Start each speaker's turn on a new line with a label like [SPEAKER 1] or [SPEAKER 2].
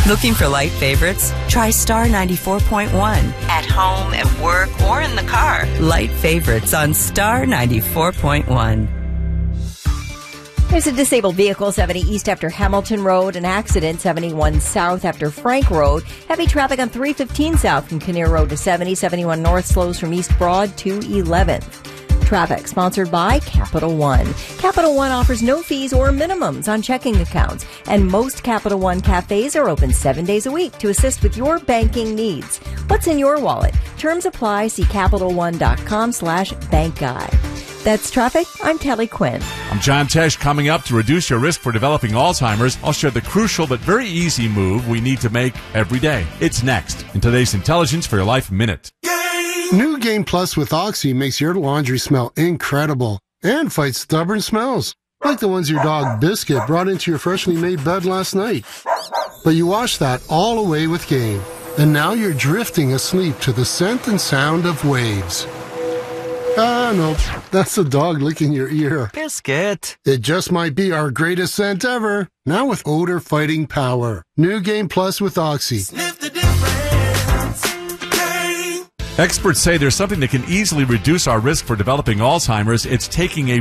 [SPEAKER 1] Looking for light favorites? Try Star 94.1 at home, at work, or in the car. Light favorites on Star 94.1.
[SPEAKER 2] There's a disabled vehicle 70 east after Hamilton Road, an accident 71 south after Frank Road, heavy traffic on 315 south from Kinnear Road to 70, 71 north slows from East Broad to 11th. Traffic sponsored by Capital One. Capital One offers no fees or minimums on checking accounts, and most Capital One cafes are open 7 days a week to assist with your banking needs. What's in your wallet? Terms apply. See CapitalOne.com/bankguy. That's traffic. I'm Kelly Quinn.
[SPEAKER 3] I'm John Tesh. Coming up, to reduce your risk for developing Alzheimer's, I'll share the crucial but very easy move we need to make every day. It's next in today's Intelligence for Your Life Minute.
[SPEAKER 4] New Game Plus with Oxy makes your laundry smell incredible and fights stubborn smells, like the ones your dog Biscuit brought into your freshly made bed last night. But you wash that all away with Game, and now you're drifting asleep to the scent and sound of waves. Ah, no, that's the dog licking your ear.
[SPEAKER 5] Biscuit.
[SPEAKER 4] It just might be our greatest scent ever, now with odor-fighting power. New Game Plus with Oxy.
[SPEAKER 5] Sniff the difference.
[SPEAKER 3] Experts say there's something that can easily reduce our risk for developing Alzheimer's. It's taking a